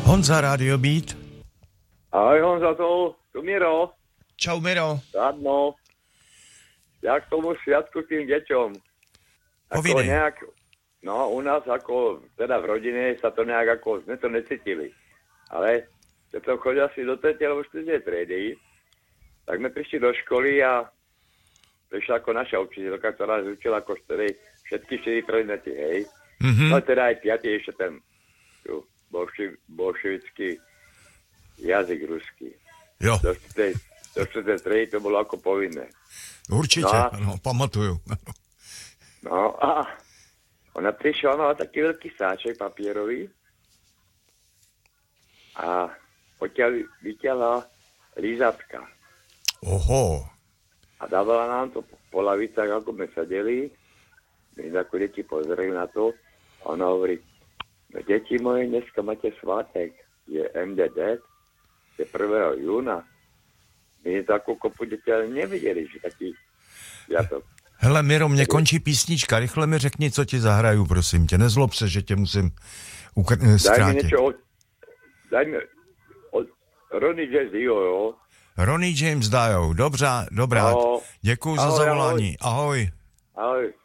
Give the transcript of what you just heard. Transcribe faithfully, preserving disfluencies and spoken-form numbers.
Honza, Radio Beat. Ahoj Honza, to, tu Miro. Čau Miro. Radno. Ja k tomu sviatku tým deťom. Ako nejak, no u nás ako, teda v rodine sa to nejak ako, sme to necítili. Ale keď som chodil asi do tretej alebo štvrtej triedy, tak sme prišli do školy a prišla ako naša učiteľka, ktorá nás učila ako štyri, všetky štyri predmety, hej. Mm-hmm. No teda aj piatý ešte ten tu, bolši, bolševický jazyk ruský. Jo. Do štvrtej, do štvrtej triedy to bolo ako povinné. Určite, no, a, no pamatuju. No a ona prišla, mala taký veľký sáček papierový a odtiaľ vyťala lízatka. Oho. A dávala nám to po lavicách, ako sme sedeli. My ako deti pozreli na to a ona hovorí, no deti moje, dneska máte svátek, je em dé dé, je prvého júna. My to ako kopu deti ale neviděli, že taký sviatok. Hele, Miro, mě končí písnička, rychle mi řekni, co ti zahraju, prosím tě, nezlob se, že tě musím ukr- ztrátit. Daj mi něco od, daj mi od Ronnie James Dio, jo. Ronnie James Dio, dobrá, dobrá, No. děkuju Ahoj, za zavolání, ahoj. Ahoj. Ahoj.